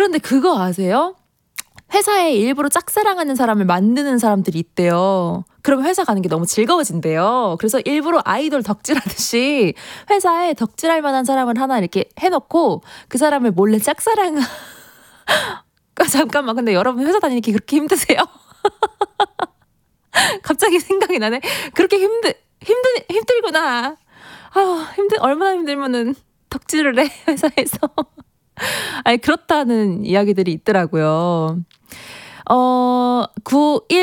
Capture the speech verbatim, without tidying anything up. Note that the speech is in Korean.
그런데 그거 아세요? 회사에 일부러 짝사랑하는 사람을 만드는 사람들이 있대요. 그럼 회사 가는 게 너무 즐거워진대요. 그래서 일부러 아이돌 덕질하듯이 회사에 덕질할 만한 사람을 하나 이렇게 해놓고 그 사람을 몰래 짝사랑. 아, 잠깐만. 근데 여러분 회사 다니기 그렇게 힘드세요? 갑자기 생각이 나네. 그렇게 힘들 힘들 힘들구나. 아유, 힘들 얼마나 힘들면은 덕질을 해 회사에서. 아니 그렇다는 이야기들이 있더라고요. 어 구일